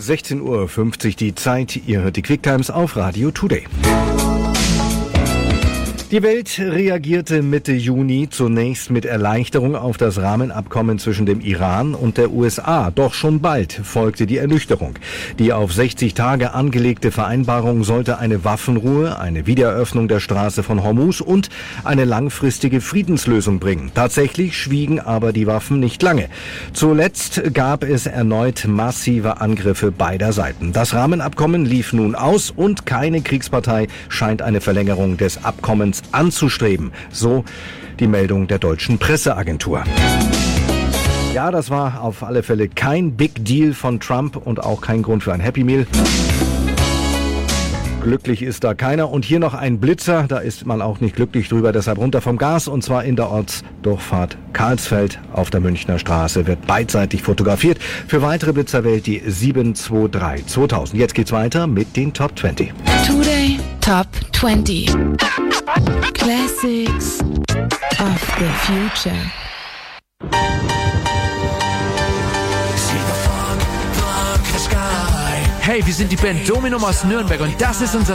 16:50 Uhr die Zeit. Ihr hört die Quicktimes auf Radio Today. Die Welt reagierte Mitte Juni zunächst mit Erleichterung auf das Rahmenabkommen zwischen dem Iran und der USA. Doch schon bald folgte die Ernüchterung. Die auf 60 Tage angelegte Vereinbarung sollte eine Waffenruhe, eine Wiedereröffnung der Straße von Hormuz und eine langfristige Friedenslösung bringen. Tatsächlich schwiegen aber die Waffen nicht lange. Zuletzt gab es erneut massive Angriffe beider Seiten. Das Rahmenabkommen lief nun aus und keine Kriegspartei scheint eine Verlängerung des Abkommens anzustreben, so die Meldung der deutschen Presseagentur. Ja, das war auf alle Fälle kein Big Deal von Trump und auch kein Grund für ein Happy Meal. Glücklich ist da keiner. Und hier noch ein Blitzer, da ist man auch nicht glücklich drüber, deshalb runter vom Gas, und zwar in der Ortsdurchfahrt Karlsfeld auf der Münchner Straße wird beidseitig fotografiert. Für weitere Blitzer wählt die 723 2000. Jetzt geht's weiter mit den Top 20. Today Top 20 Classics of the Future. Hey, wir sind die Band Dominum aus Nürnberg und das ist unser